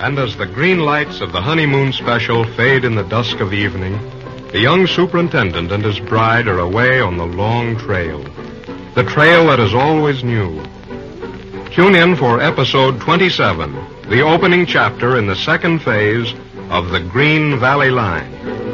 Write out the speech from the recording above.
And as the green lights of the honeymoon special fade in the dusk of evening, the young superintendent and his bride are away on the long trail. The trail that is always new. Tune in for episode 27, the opening chapter in the second phase of the Green Valley Line.